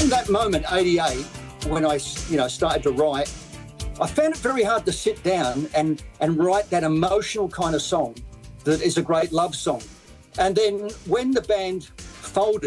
from that moment, 88, when I started to write, I found it very hard to sit down and write that emotional kind of song that is a great love song. And then when the band folded,